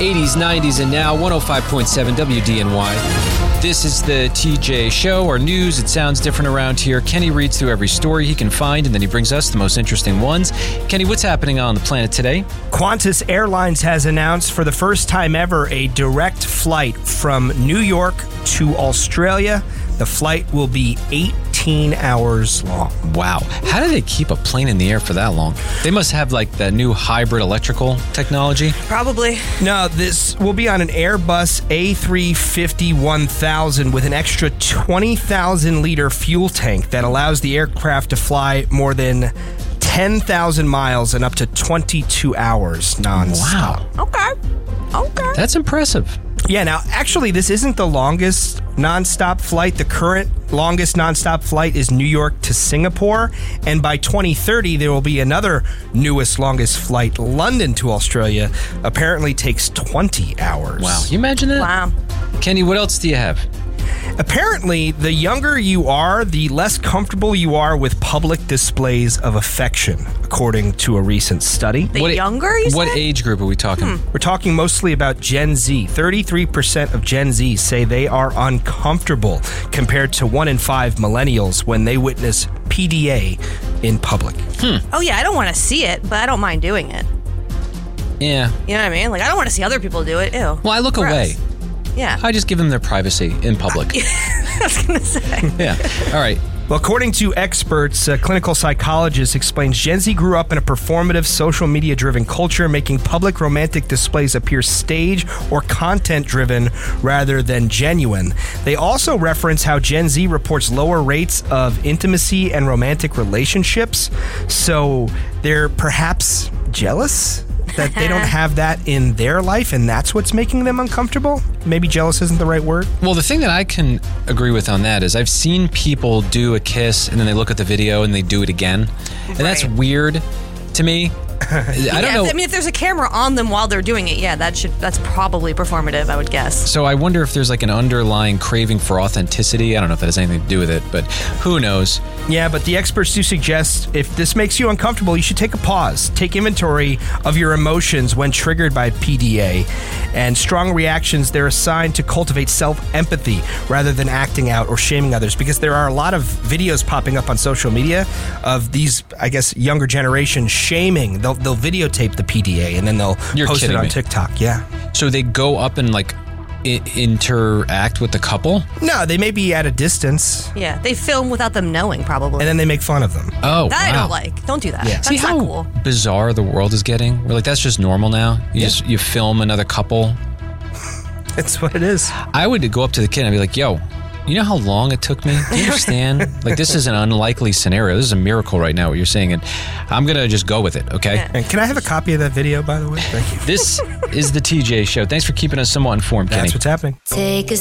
80s, 90s, and now 105.7 WDNY. This is the TJ Show, our news. It sounds different around here. Kenny reads through every story he can find, and then he brings us the most interesting ones. Kenny, what's happening on the planet today? Qantas Airlines has announced for the first time ever a direct flight from New York to Australia. The flight will be 18 hours long. Wow. How do they keep a plane in the air for that long? They must have like the new hybrid electrical technology. Probably. No, this will be on an Airbus A350-1000 with an extra 20,000-liter fuel tank that allows the aircraft to fly more than 10,000 miles in up to 22 hours nonstop. Wow. Okay. That's impressive. Yeah, now, actually, this isn't the longest nonstop flight. The current longest nonstop flight is New York to Singapore. And by 2030, there will be another newest, longest flight, London to Australia. Apparently takes 20 hours. Wow. Can you imagine that? Wow. Kenny, what else do you have? Apparently, the younger you are, the less comfortable you are with public displays of affection, according to a recent study. Younger, you said? What age group are we talking? We're talking mostly about Gen Z. 33% of Gen Z say they are uncomfortable compared to 1 in 5 millennials when they witness PDA in public. Oh, yeah, I don't want to see it, but I don't mind doing it. Yeah. You know what I mean? Like, I don't want to see other people do it. Ew. Well, I look Gross. away. Yeah. I just give them their privacy in public. I was going to say. Yeah. All right. Well, according to experts, a clinical psychologist explains Gen Z grew up in a performative, social media-driven culture, making public romantic displays appear staged or content-driven rather than genuine. They also reference how Gen Z reports lower rates of intimacy and romantic relationships, so they're perhaps jealous that they don't have that in their life, and that's what's making them uncomfortable. Maybe jealous isn't the right word. Well, the thing that I can agree with on that is I've seen people do a kiss and then they look at the video and they do it again. And that's weird to me. I don't know. I mean, if there's a camera on them while they're doing it, yeah, that's probably performative, I would guess. So I wonder if there's like an underlying craving for authenticity. I don't know if that has anything to do with it, but who knows? Yeah, but the experts do suggest if this makes you uncomfortable, you should take a pause. Take inventory of your emotions when triggered by PDA. And strong reactions, they're assigned to cultivate self-empathy rather than acting out or shaming others, because there are a lot of videos popping up on social media of these, I guess, younger generation shaming. They'll videotape the PDA and then they'll post it on TikTok. Yeah. So they go up and like interact with the couple? No, they may be at a distance. Yeah, they film without them knowing, probably. And then they make fun of them. Oh, that wow. I don't like. Don't do that. Yeah. That's See not how cool. bizarre the world is getting? We're like, that's just normal now? You film another couple? It's what it is. I would go up to the kid and I'd be like, yo, you know how long it took me? Do you understand? Like, this is an unlikely scenario. This is a miracle right now, what you're saying. And I'm going to just go with it, okay? Yeah. And can I have a copy of that video, by the way? Thank you. This is the TJ Show. Thanks for keeping us somewhat informed, Kenny. That's what's happening. Take a